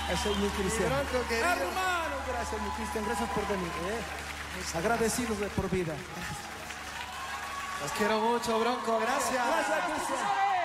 Eso es mi Cristian. Bronco, querido. Hermano, gracias, mi Cristian. Gracias por venir. Agradecidos de por vida. Los quiero mucho, Bronco. Gracias. Gracias, Cristian.